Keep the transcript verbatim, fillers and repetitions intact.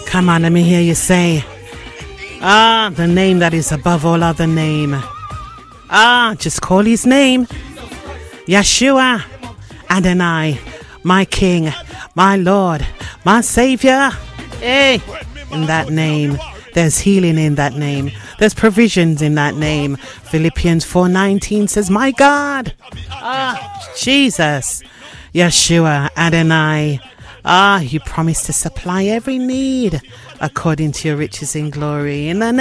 Come on, let me hear you say, ah, the name that is above all other name. Ah, just call his name. Yeshua, Adonai, my King, my Lord, my Savior. Hey, in that name, there's healing in that name. There's provisions in that name. Philippians four nineteen says, my God, ah, Jesus, Yeshua, Adonai. Ah, you promised to supply every need according to your riches in glory. In the